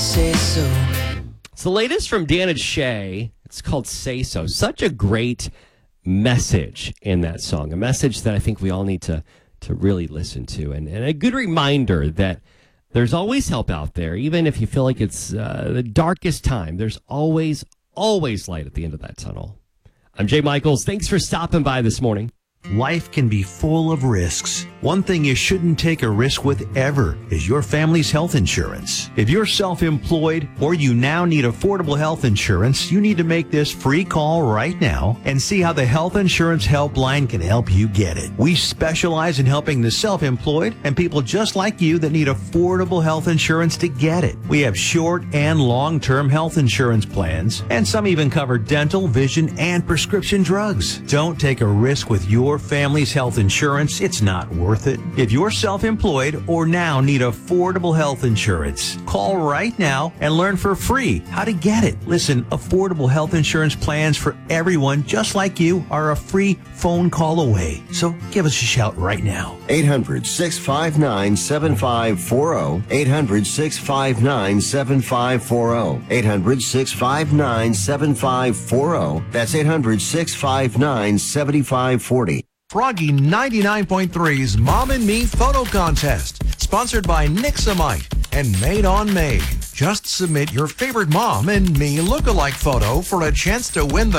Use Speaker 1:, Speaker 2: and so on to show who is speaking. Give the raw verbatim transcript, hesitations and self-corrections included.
Speaker 1: say so.
Speaker 2: It's the latest from Dan and Shay. It's called Say So. Such a great message in that song. A message that I think we all need to, to really listen to. And, and a good reminder that there's always help out there. Even if you feel like it's uh, the darkest time, there's always, always light at the end of that tunnel. I'm Jay Michaels. Thanks for stopping by this morning.
Speaker 3: Life can be full of risks. One thing you shouldn't take a risk with ever is your family's health insurance. If you're self-employed or you now need affordable health insurance, you need to make this free call right now and see how the Health Insurance Helpline can help you get it. We specialize in helping the self-employed and people just like you that need affordable health insurance to get it. We have short and long-term health insurance plans, and some even cover dental, vision, and prescription drugs. Don't take a risk with your family's health insurance. It's not worth it. If you're self-employed or now need affordable health insurance, call right now and learn for free how to get it. Listen, affordable health insurance plans for everyone just like you are a free phone call away. So give us a shout right now.
Speaker 4: eight hundred, six five nine, seven five four zero. eight hundred, six five nine, seven five four zero. eight hundred, six five nine, seven five four zero. That's eight hundred, six five nine, seven five four zero.
Speaker 5: Froggy ninety-nine point three's Mom and Me Photo Contest, sponsored by Nixamite and Made on Made. Just submit your favorite Mom and Me look-alike photo for a chance to win the